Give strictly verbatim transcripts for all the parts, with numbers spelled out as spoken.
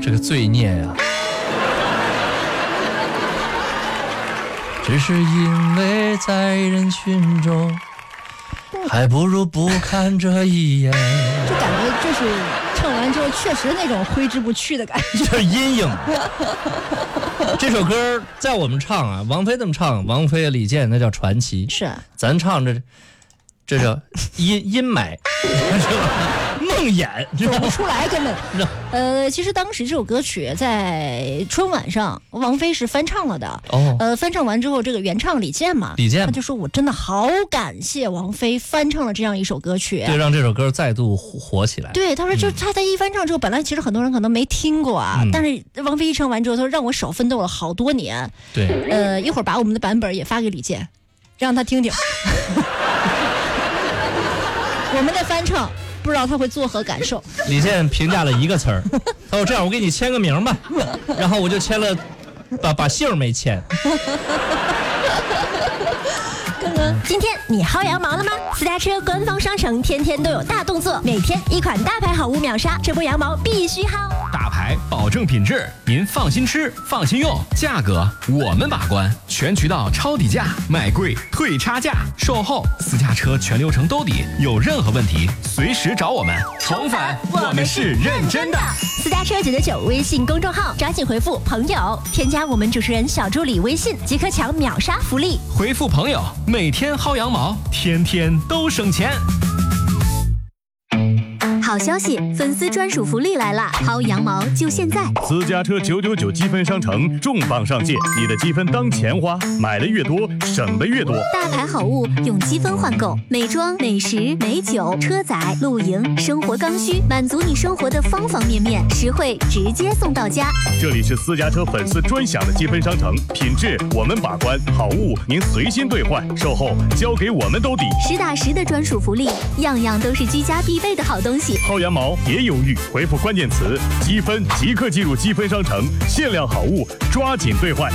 这个罪孽呀、啊，只是因为在人群中，还不如不看这一眼。 就感觉就是唱完之后，确实那种挥之不去的感觉， 就是阴影。这首歌在我们唱啊，王菲这么唱，王菲、李健那叫传奇， 是咱唱这这叫阴阴霾，梦魇， 走不出来根本。呃，其实当时这首歌曲在春晚上，王菲是翻唱了的。 哦， 呃，翻唱完之后，这个原唱李健嘛， 李健他就说我真的好感谢王菲翻唱了这样一首歌曲， 对，让这首歌再度火起来。 对，他说就他在一翻唱之后，本来其实很多人可能没听过啊， 嗯、 但是王菲一唱完之后，他说让我少奋斗了好多年。 对， 呃，一会儿把我们的版本也发给李健，让他听听。我们的翻唱。不知道他会作何感受。 李健评价了一个词儿，他说这样我给你签个名吧，然后我就签了，把把姓没签。 刚刚今天你薅羊毛了吗？私家车官方商城天天都有大动作，每天一款大牌好物秒杀，这波羊毛必须薅。 大牌保证品质，您放心吃，放心用，价格我们把关，全渠道抄底价，卖贵退差价，售后私家车全流程兜底，有任何问题随时找我们。重返，我们是认真的。 私家车九九九微信公众号，抓紧回复朋友，添加我们主持人小助理微信，即可抢秒杀福利。 回复朋友，每天薅羊毛，天天都省钱。 好消息，粉丝专属福利来啦！薅羊毛就现在！ 私家车九九九积分商城重磅上线，你的积分当钱花，买的越多，省的越多。 大牌好物用积分换购，美妆、美食、美酒、车载、露营、生活刚需，满足你生活的方方面面，实惠直接送到家。 这里是私家车粉丝专享的积分商城，品质我们把关，好物您随心兑换，售后交给我们兜底， 实打实的专属福利，样样都是居家必备的好东西。 薅羊毛别犹豫，回复关键词积分即刻进入积分商城，限量好物抓紧兑换。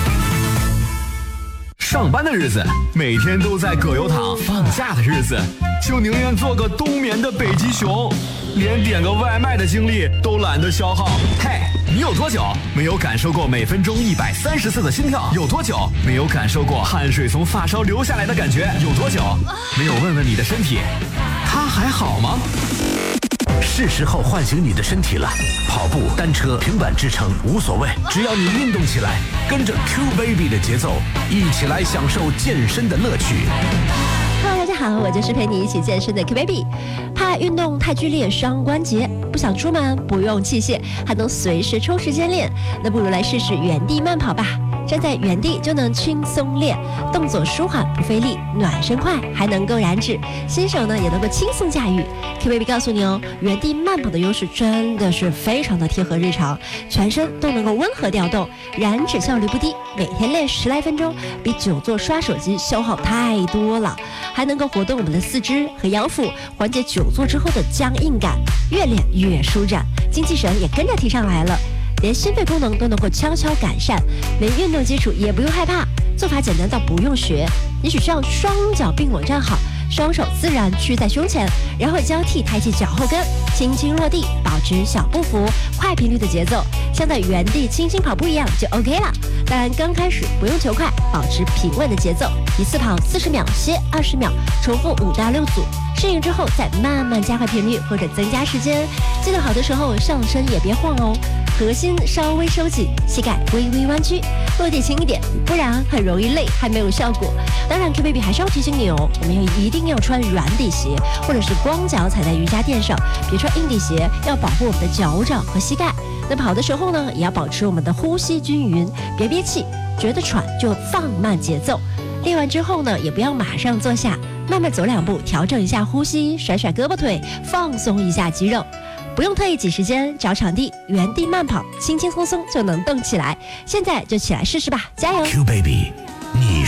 上班的日子每天都在葛优躺，放假的日子就宁愿做个冬眠的北极熊，连点个外卖的精力都懒得消耗。嘿，你有多久没有感受过每分钟一百三十次的心跳？有多久没有感受过汗水从发梢流下来的感觉？有多久没有问问你的身体，它还好吗？ 是时候唤醒你的身体了，跑步、单车、平板支撑无所谓，只要你运动起来，跟着 Q Baby 的节奏，一起来享受健身的乐趣。 Hello， 大家好，我就是陪你一起健身的 Q Baby。怕运动太剧烈伤关节，不想出门，不用器械，还能随时抽时间练，那不如来试试原地慢跑吧。站在原地就能轻松练，动作舒缓不费力，暖身快，还能够燃脂，新手呢也能够轻松驾驭。Q Baby 告诉你哦，原地慢跑的优势真的是非常的贴合日常，全身都能够温和调动，燃脂效率不低，每天练十来分钟，比久坐刷手机消耗太多了，还能够活动我们的四肢和腰腹，缓解久坐之后的僵硬感，越练越舒展，精气神也跟着提上来了。连心肺功能都能够悄悄改善，没运动基础也不用害怕，做法简单到不用学。你只需要双脚并拢站好，双手自然屈在胸前，然后交替抬起脚后跟，轻轻落地，保持小步幅，快频率的节奏，像在原地轻轻跑步一样就 OK 了。当然刚开始不用求快，保持平稳的节奏，一次跑四十秒，歇二十秒，重复五到六组。适应之后再慢慢加快频率或者增加时间，记得跑的时候上身也别晃哦，核心稍微收紧，膝盖微微弯曲，落地轻一点，不然很容易累还没有效果。当然 Q Baby 还是要提醒你哦，我们要一定要穿软底鞋，或者是光脚踩在瑜伽垫上，别穿硬底鞋，要保护我们的脚掌和膝盖。那跑的时候呢，也要保持我们的呼吸均匀，别憋气，觉得喘就放慢节奏。练完之后呢，也不要马上坐下，慢慢走两步，调整一下呼吸，甩甩胳膊腿，放松一下肌肉。不用特意挤时间，找场地，原地慢跑，轻轻松松就能动起来。现在就起来试试吧，加油 Q Baby， 你